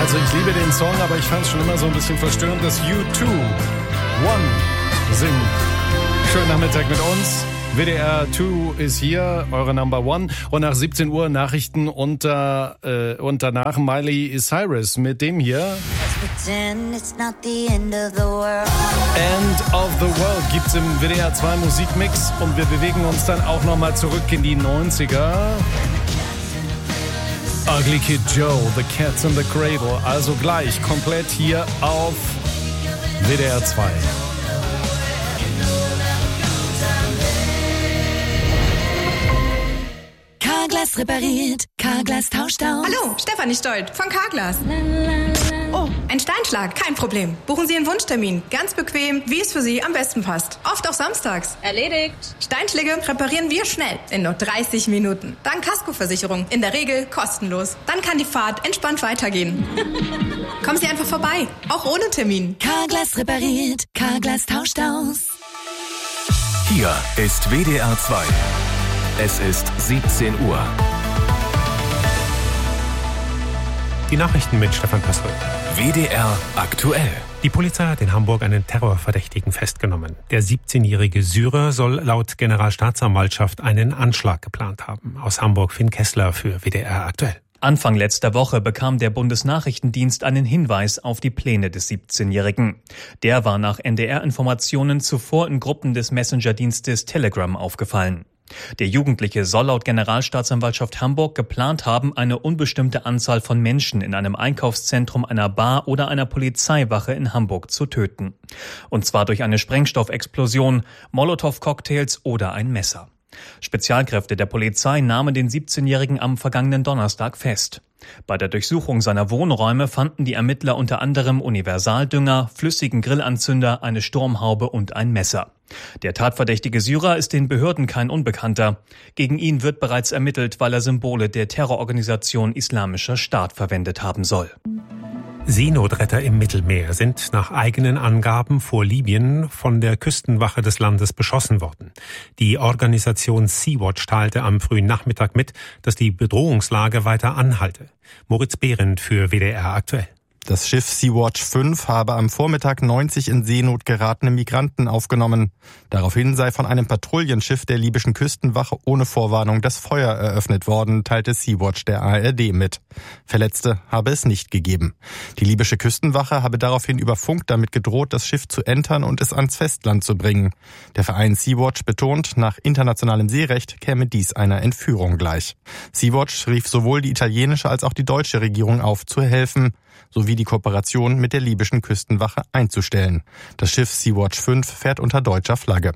Also ich liebe den Song, aber ich fand es schon immer so ein bisschen verstörend, dass U2 One singt. Schönen Nachmittag mit uns. WDR 2 ist hier, eure Number One. Und nach 17 Uhr Nachrichten und danach Miley Cyrus mit dem hier. End of the World gibt's im WDR 2 Musikmix. Und wir bewegen uns dann auch nochmal zurück in die 90er. Ugly Kid Joe, The Cats in the Cradle. Also gleich komplett hier auf WDR 2. Carglass repariert, Carglass tauscht aus. Hallo, Stefanie Stolt von Carglass. Oh, ein Steinschlag, kein Problem. Buchen Sie einen Wunschtermin, ganz bequem, wie es für Sie am besten passt. Oft auch samstags. Erledigt. Steinschläge reparieren wir schnell, in nur 30 Minuten. Dank Kaskoversicherung, in der Regel kostenlos. Dann kann die Fahrt entspannt weitergehen. Kommen Sie einfach vorbei, auch ohne Termin. Carglass repariert, Carglass tauscht aus. Hier ist WDR 2. Es ist 17 Uhr. Die Nachrichten mit Stefan Pössl. WDR aktuell. Die Polizei hat in Hamburg einen Terrorverdächtigen festgenommen. Der 17-jährige Syrer soll laut Generalstaatsanwaltschaft einen Anschlag geplant haben. Aus Hamburg Finn Kessler für WDR aktuell. Anfang letzter Woche bekam der Bundesnachrichtendienst einen Hinweis auf die Pläne des 17-Jährigen. Der war nach NDR-Informationen zuvor in Gruppen des Messenger-Dienstes Telegram aufgefallen. Der Jugendliche soll laut Generalstaatsanwaltschaft Hamburg geplant haben, eine unbestimmte Anzahl von Menschen in einem Einkaufszentrum, einer Bar oder einer Polizeiwache in Hamburg zu töten. Und zwar durch eine Sprengstoffexplosion, Molotow-Cocktails oder ein Messer. Spezialkräfte der Polizei nahmen den 17-Jährigen am vergangenen Donnerstag fest. Bei der Durchsuchung seiner Wohnräume fanden die Ermittler unter anderem Universaldünger, flüssigen Grillanzünder, eine Sturmhaube und ein Messer. Der tatverdächtige Syrer ist den Behörden kein Unbekannter. Gegen ihn wird bereits ermittelt, weil er Symbole der Terrororganisation Islamischer Staat verwendet haben soll. Seenotretter im Mittelmeer sind nach eigenen Angaben vor Libyen von der Küstenwache des Landes beschossen worden. Die Organisation Sea-Watch teilte am frühen Nachmittag mit, dass die Bedrohungslage weiter anhalte. Moritz Behrendt für WDR aktuell. Das Schiff Sea-Watch 5 habe am Vormittag 90 in Seenot geratene Migranten aufgenommen. Daraufhin sei von einem Patrouillenschiff der libyschen Küstenwache ohne Vorwarnung das Feuer eröffnet worden, teilte Sea-Watch der ARD mit. Verletzte habe es nicht gegeben. Die libysche Küstenwache habe daraufhin über Funk damit gedroht, das Schiff zu entern und es ans Festland zu bringen. Der Verein Sea-Watch betont, nach internationalem Seerecht käme dies einer Entführung gleich. Sea-Watch rief sowohl die italienische als auch die deutsche Regierung auf, zu helfen, sowie die Kooperation mit der libyschen Küstenwache einzustellen. Das Schiff Sea-Watch 5 fährt unter deutscher Flagge.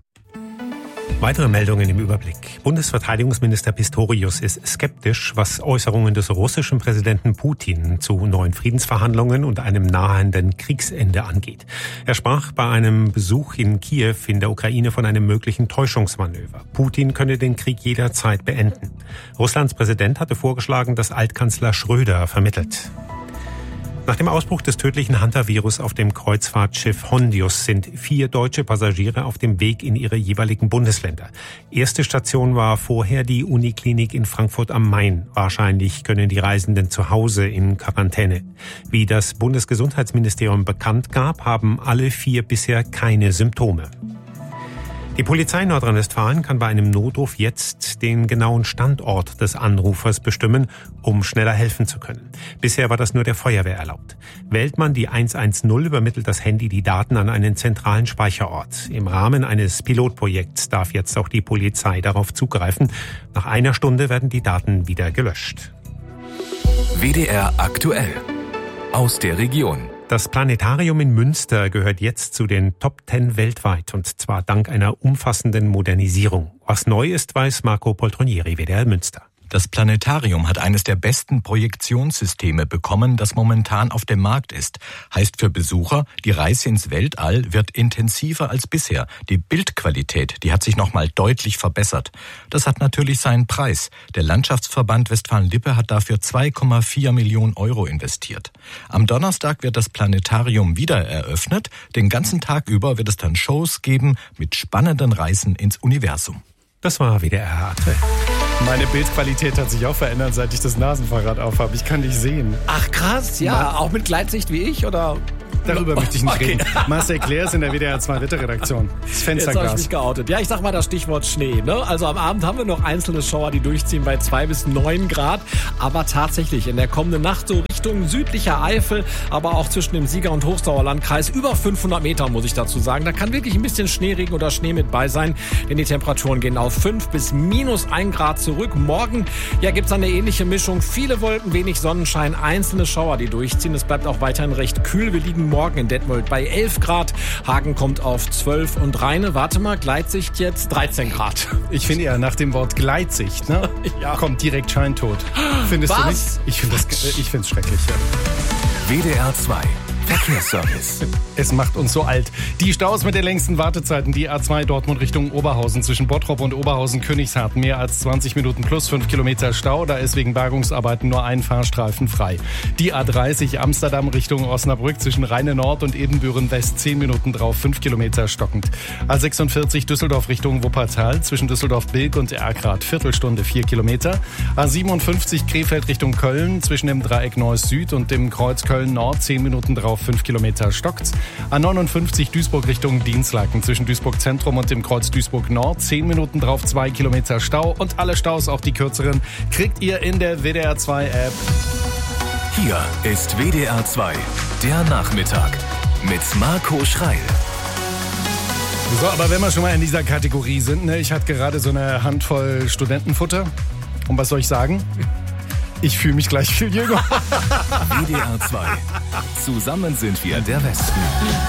Weitere Meldungen im Überblick. Bundesverteidigungsminister Pistorius ist skeptisch, was Äußerungen des russischen Präsidenten Putin zu neuen Friedensverhandlungen und einem nahenden Kriegsende angeht. Er sprach bei einem Besuch in Kiew in der Ukraine von einem möglichen Täuschungsmanöver. Putin könne den Krieg jederzeit beenden. Russlands Präsident hatte vorgeschlagen, dass Altkanzler Schröder vermittelt. Nach dem Ausbruch des tödlichen Hunter-Virus auf dem Kreuzfahrtschiff Hondius sind 4 deutsche Passagiere auf dem Weg in ihre jeweiligen Bundesländer. Erste Station war vorher die Uniklinik in Frankfurt am Main. Wahrscheinlich können die Reisenden zu Hause in Quarantäne. Wie das Bundesgesundheitsministerium bekannt gab, haben alle 4 bisher keine Symptome. Die Polizei Nordrhein-Westfalen kann bei einem Notruf jetzt den genauen Standort des Anrufers bestimmen, um schneller helfen zu können. Bisher war das nur der Feuerwehr erlaubt. Wählt man die 110, übermittelt das Handy die Daten an einen zentralen Speicherort. Im Rahmen eines Pilotprojekts darf jetzt auch die Polizei darauf zugreifen. Nach einer Stunde werden die Daten wieder gelöscht. WDR aktuell. Aus der Region. Das Planetarium in Münster gehört jetzt zu den Top 10 weltweit, und zwar dank einer umfassenden Modernisierung. Was neu ist, weiß Marco Poltronieri, WDR Münster. Das Planetarium hat eines der besten Projektionssysteme bekommen, das momentan auf dem Markt ist. Heißt für Besucher, die Reise ins Weltall wird intensiver als bisher. Die Bildqualität, die hat sich nochmal deutlich verbessert. Das hat natürlich seinen Preis. Der Landschaftsverband Westfalen-Lippe hat dafür 2,4 Millionen Euro investiert. Am Donnerstag wird das Planetarium wieder eröffnet. Den ganzen Tag über wird es dann Shows geben mit spannenden Reisen ins Universum. Das war WDR aktuell. Meine Bildqualität hat sich auch verändert, seit ich das Nasenfahrrad aufhabe. Ich kann dich sehen. Ach krass, ja. Auch mit Gleitsicht wie ich, oder? Darüber möchte ich nicht reden. Marcel Claire ist in der WDR 2 Wetterredaktion. Das Fensterglas. Jetzt habe ich mich geoutet. Ja, ich sag mal das Stichwort Schnee. Ne? Also am Abend haben wir noch einzelne Schauer, die durchziehen bei 2 bis 9 Grad. Aber tatsächlich in der kommenden Nacht so Richtung südlicher Eifel, aber auch zwischen dem Sieger- und Hochsauerlandkreis über 500 Meter, muss ich dazu sagen. Da kann wirklich ein bisschen Schneeregen oder Schnee mit bei sein, denn die Temperaturen gehen auf 5 bis minus 1 Grad zurück. Morgen gibt's eine ähnliche Mischung. Viele Wolken, wenig Sonnenschein, einzelne Schauer, die durchziehen. Es bleibt auch weiterhin recht kühl. Wir liegen morgen in Detmold bei 11 Grad. Hagen kommt auf 12 und Rheine, warte mal, Gleitsicht jetzt 13 Grad. Ich finde ja, nach dem Wort Gleitsicht, ne, kommt direkt Scheintod. Findest du nicht? Ich finde es schrecklich. Ja. WDR 2 Verkehrsservice. Es macht uns so alt. Die Staus mit den längsten Wartezeiten. Die A2 Dortmund Richtung Oberhausen zwischen Bottrop und Oberhausen-Königshardt. Mehr als 20 Minuten plus 5 Kilometer Stau. Da ist wegen Bergungsarbeiten nur ein Fahrstreifen frei. Die A30 Amsterdam Richtung Osnabrück zwischen Rheine Nord und Ebenbüren West 10 Minuten drauf, 5 Kilometer stockend. A46 Düsseldorf Richtung Wuppertal zwischen Düsseldorf-Bilk und Erkrath Viertelstunde 4 Kilometer. A57 Krefeld Richtung Köln zwischen dem Dreieck Neuss Süd und dem Kreuz Köln Nord 10 Minuten drauf, 5 Kilometer stockt's. A59 Duisburg Richtung Dienstlaken zwischen Duisburg Zentrum und dem Kreuz Duisburg Nord 10 Minuten drauf, 2 Kilometer Stau. Und alle Staus, auch die kürzeren, kriegt ihr in der WDR 2 App. Hier ist WDR 2, der Nachmittag mit Marco Schreil. So, aber wenn wir schon mal in dieser Kategorie sind, ne, ich hatte gerade so eine Handvoll Studentenfutter. Und was soll ich sagen? Ich fühle mich gleich viel jünger. WDR 2. Zusammen sind wir der Westen.